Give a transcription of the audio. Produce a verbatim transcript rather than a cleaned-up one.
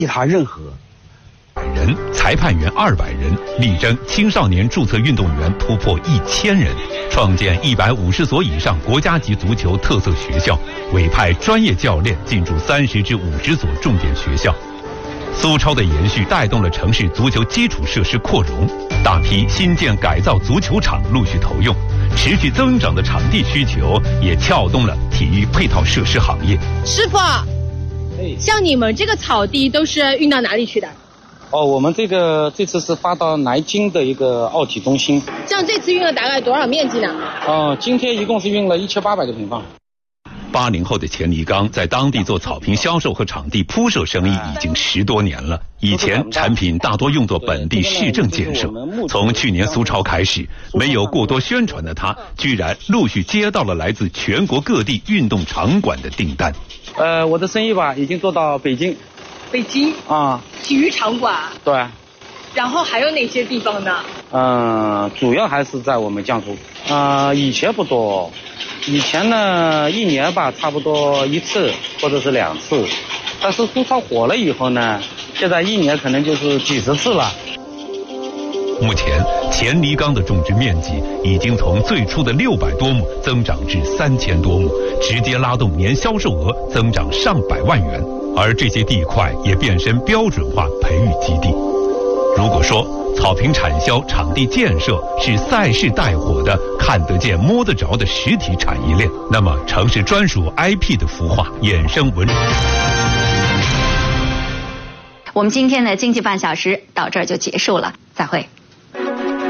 其他任何。 人，裁判员二百人，力争青少年注册运动员突破一千人，创建一百五十所以上国家级足球特色学校，委派专业教练进驻三十至五十所重点学校。苏超的延续带动了城市足球基础设施扩容，大批新建改造足球场陆续投用，持续增长的场地需求也撬动了体育配套设施行业。 师傅，像你们这个草地都是运到哪里去的？ 哦，我们这个这次是发到南京的一个奥体中心。 像这次运了大概多少面积呢？ 哦，今天一共是运了一千八百个平方。 八零后的钱黎刚在当地做草坪销售和场地铺设生意已经十多年了。以前产品大多用作本地市政建设，从去年苏超开始，没有过多宣传的他，居然陆续接到了来自全国各地运动场馆的订单。 呃，我的生意吧，已经做到北京。 北京啊， 体育场馆。 对。 然后还有哪些地方呢？ 嗯、呃，主要还是在我们江苏。啊、呃，以前不多，以前呢一年吧差不多一次或者是两次，但是苏超火了以后呢，现在一年可能就是几十次了。 目前钱黎刚的种植面积已经从最初的六百多亩增长至三千多亩，直接拉动年销售额增长上百万元。而这些地块也变身标准化培育基地。如果说草坪产销、场地建设是赛事带火的看得见摸得着的实体产业链，那么城市专属 I P 的孵化、衍生文。 我们今天的经济半小时到这儿就结束了，再会。